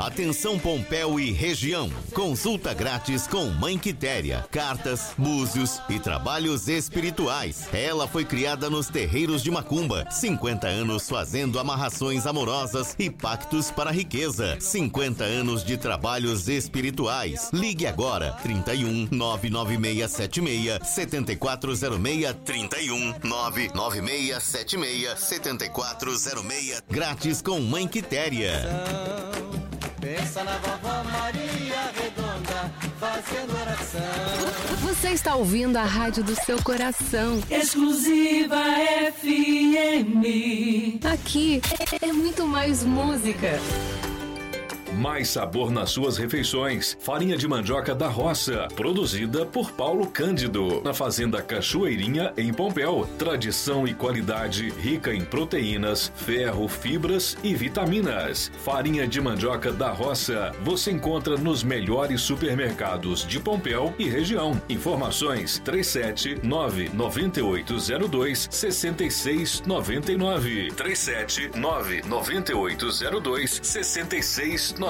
Atenção Pompéu e região. Consulta grátis com Mãe Quitéria. Cartas, búzios e trabalhos espirituais. Ela foi criada nos terreiros de Macumba. 50 anos fazendo amarrações amorosas e pactos para a riqueza. 50 anos de trabalhos espirituais. Ligue agora. 31 99676 7406. 31 99676 7406. Grátis com Mãe Quitéria. Pensa na vovó Maria Redonda, fazendo oração. Você está ouvindo a rádio do seu coração. Exclusiva FM. Aqui é muito mais música. Mais sabor nas suas refeições. Farinha de mandioca da roça, produzida por Paulo Cândido, na Fazenda Cachoeirinha, em Pompéu. Tradição e qualidade rica em proteínas, ferro, fibras e vitaminas. Farinha de mandioca da roça você encontra nos melhores supermercados de Pompéu e região. Informações 379-9802-6699. 379-9802-6699.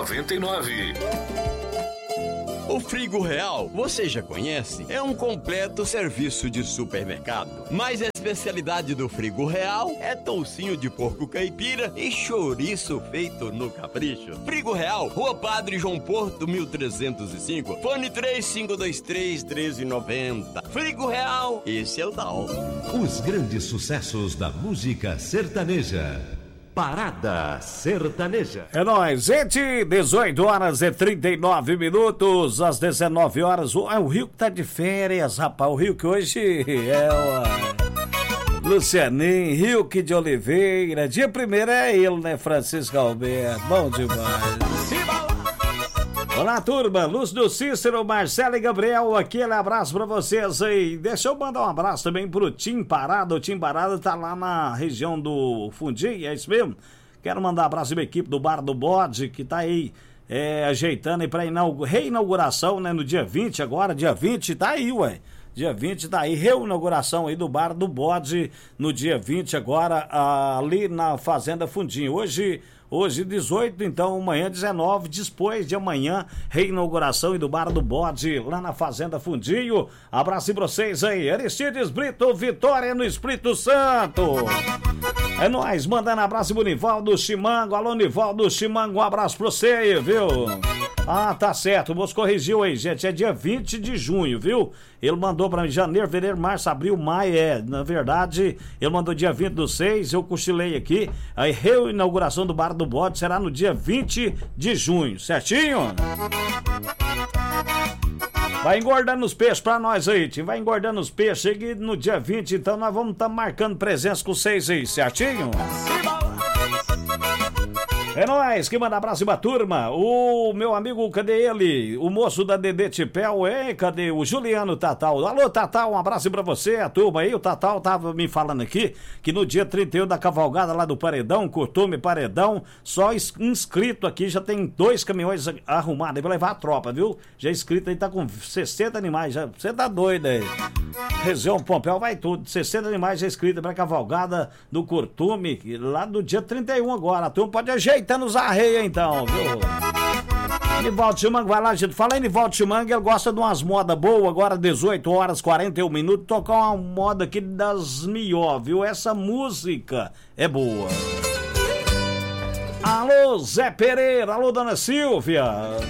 O Frigo Real, você já conhece? É um completo serviço de supermercado. Mas a especialidade do Frigo Real é toucinho de porco caipira e chouriço feito no capricho. Frigo Real, Rua Padre João Porto, 1305. Fone 3523-1390. Frigo Real, esse é o tal. Os grandes sucessos da música sertaneja. Parada Sertaneja. É nóis, gente, 18 horas e 39 minutos, às 19 horas, o Rio que tá de férias, rapaz, o Rio que hoje é o Lucianinho, Rio que de Oliveira, dia primeiro é ele, né, Francisco Alberto, bom demais. Olá, turma, Lúcio Cícero, Marcelo e Gabriel, aquele abraço pra vocês aí. Deixa eu mandar um abraço também pro Tim Parado. O Tim Parado tá lá na região do Fundi, é isso mesmo? Quero mandar um abraço pra minha equipe do Bar do Bode, que tá aí ajeitando aí pra reinauguração, né, no dia 20 agora, dia 20, tá aí, ué. Dia 20 tá aí, reinauguração aí do Bar do Bode, no dia 20 agora, ali na Fazenda Fundinho. Hoje 18, então amanhã 19, depois de amanhã, reinauguração do Bar do Bode, lá na Fazenda Fundinho. Abraço pra vocês aí, Aristides Brito, Vitória no Espírito Santo. É nóis, mandando abraço pro Nivaldo Chimango. Alô, Nivaldo Chimango, um abraço pra você aí, viu? Ah, tá certo, o moço corrigiu aí, gente, é dia 20 de junho, viu? Ele mandou pra mim janeiro, fevereiro, março, abril, maio, na verdade, ele mandou dia 20 do 6, eu cochilei aqui, a reinauguração do Bar do Bode será no dia 20 de junho, certinho? Vai engordando os peixes pra nós aí, tio. Vai engordando os peixes aí no dia 20, então nós vamos estar marcando presença com vocês aí, certinho? É nóis, que manda abraço pra turma. O meu amigo, cadê ele? O moço da Dedê Tipel, hein? Cadê o Juliano Tatal? Alô, Tatal, um abraço pra você, a turma aí. O Tatal tava me falando aqui que no dia 31 da cavalgada lá do Paredão, Curtume Paredão, só inscrito aqui, já tem 2 caminhões arrumados aí pra levar a tropa, viu? Já inscrito aí, tá com 60 animais, já. Você tá doido aí. Região Pompéu vai tudo, 60 animais já inscritos pra cavalgada do Curtume, lá do dia 31 agora. A turma pode ajeitar nos arreios então, viu? Nivaldo Chimango, vai lá, gente. Fala aí, Nivaldo Chimango, ele gosta de umas modas boas, agora 18 horas, 41 minutos, tocar uma moda aqui das melhores, viu? Essa música é boa. Alô, Zé Pereira, alô, Dona Silvia.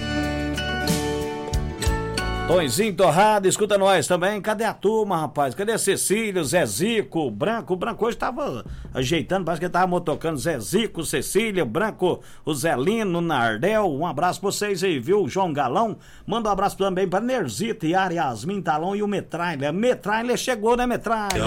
Tonzinho Torrado, escuta nós também. Cadê a turma, rapaz? Cadê a Cecília, o Zé Zico, Branco? O Branco hoje tava ajeitando, parece que ele tava motocando. Zé Zico, Cecília, Branco, o Zé Lino, Nardel. Um abraço pra vocês aí, viu? João Galão. Manda um abraço também pra Nerzita, Yasmin Talão e o Metrailer. Metrailer chegou, né, Metrailer?